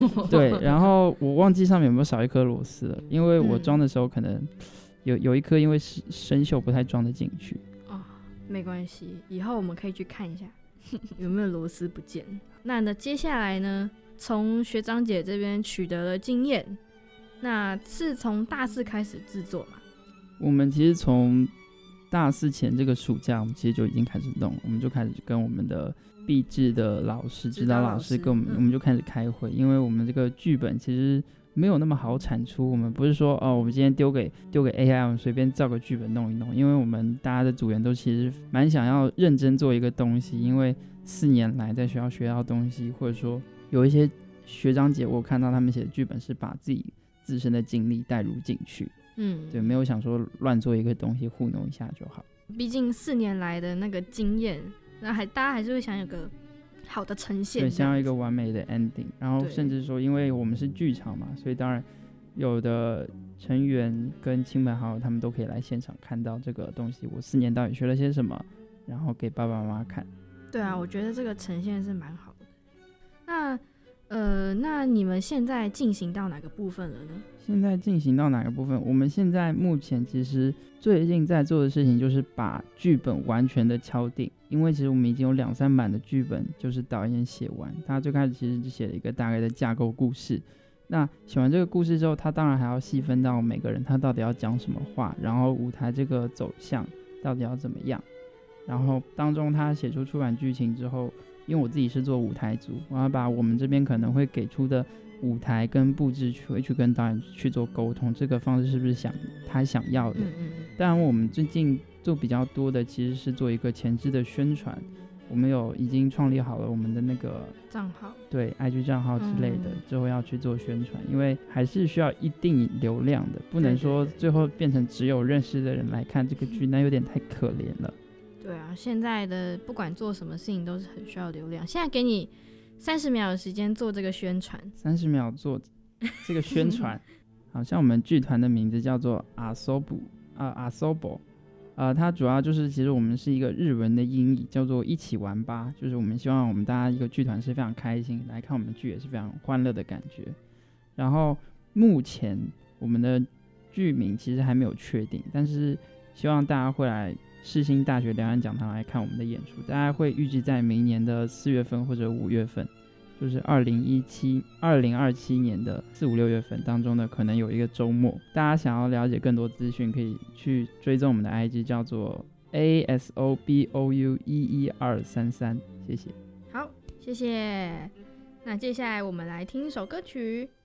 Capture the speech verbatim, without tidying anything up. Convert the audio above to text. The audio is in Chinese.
对，然后我忘记上面有没有少一颗螺丝了，因为我装的时候可能有有一颗因为生锈不太装得进去。 哦，没关系，以后我们可以去看一下有没有螺丝不见。那呢，接下来呢，从学长姐这边取得了经验，那是从大四开始制作嘛？ 我们其实从大四前这个暑假，我们其实就已经开始弄，我们就开始跟我们的毕制的老师、指导老师跟我们，嗯、我们就开始开会，因为我们这个剧本其实没有那么好产出，我们不是说哦，我们今天丢给丢给 A I， 我们随便造个剧本弄一弄，因为我们大家的组员都其实蛮想要认真做一个东西，因为四年来在学校学到东西，或者说有一些学长姐，我看到他们写的剧本是把自己自身的经历带入进去。嗯，对，没有想说乱做一个东西糊弄一下就好。毕竟四年来的那个经验，那还大家还是会想有个好的呈现， 对，想要一个完美的 ending。然后甚至说，因为我们是剧场嘛，所以当然有的成员跟亲朋好友他们都可以来现场看到这个东西，我四年到底学了些什么，然后给爸爸妈妈看。 对啊，我觉得这个呈现是蛮好的。那呃，那你们现在进行到哪个部分了呢？ 现在进行到哪个部分？我们现在目前其实最近在做的事情就是把剧本完全的敲定，因为其实我们已经有两三版的剧本，就是导演写完，他最开始其实就写了一个大概的架构故事。那写完这个故事之后，他当然还要细分到每个人他到底要讲什么话，然后舞台这个走向到底要怎么样。然后当中他写出出版剧情之后，因为我自己是做舞台组，我要把我们这边可能会给出的舞台跟布置去会去跟导演去做沟通，这个方式是不是想他想要的。嗯嗯当然我们最近做比较多的其实是做一个前置的宣传，我们有已经创立好了我们的那个账号， 对 I G 账号之类的、嗯、之后要去做宣传，因为还是需要一定流量的，不能说最后变成只有认识的人来看这个剧，那有点太可怜了。 对啊，现在的不管做什么事情都是很需要流量。现在给你三十秒的时间做这个宣传， 三十秒做这个宣传，好像我们剧团的名字叫做阿索布啊阿索博，呃，它主要就是其实我们是一个日文的音译，叫做一起玩吧，就是我们希望我们大家一个剧团是非常开心来看我们剧，也是非常欢乐的感觉。然后目前我们的剧名其实还没有确定，但是希望大家会来世新大学两岸讲堂来看我们的演出，大家会预计在明年的四月份或者五月份，就是二零一七、二零二七年的四五六月份当中呢，可能有一个周末。大家想要了解更多资讯，可以去追踪我们的 I G， 叫做 A S O B O U 一一二三三，谢谢。 好，谢谢。那接下来我们来听一首歌曲。